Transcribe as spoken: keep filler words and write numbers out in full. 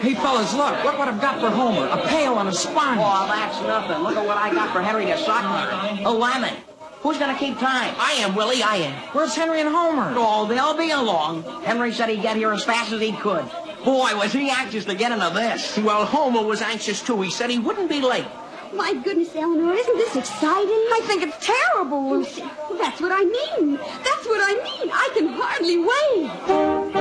Hey, fellas, look. Look what I've got for Homer. A pail and a sponge. Oh, that's nothing. Look at what I got for Henry the Suckler. A lemon. Who's going to keep time? I am, Willie, I am. Where's Henry and Homer? Oh, they'll be along. Henry said he'd get here as fast as he could. Boy, was he anxious to get into this. Well, Homer was anxious, too. He said he wouldn't be late. My goodness, Eleanor, isn't this exciting? I think it's terrible, Lucy. That's what I mean. That's what I mean. I can hardly wait.